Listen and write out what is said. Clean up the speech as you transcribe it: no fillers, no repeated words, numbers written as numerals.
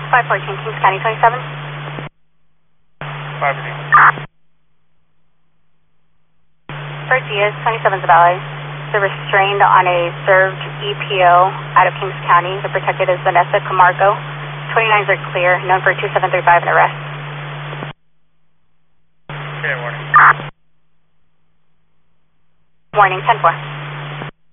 514, Kings County 27. 514. For Diaz, 27 Zavalli. They're restrained on a served EPO out of Kings County. The protected is Vanessa Camargo. 29s are clear, known for 2735 and arrest. Okay, warning. Warning, 10-4.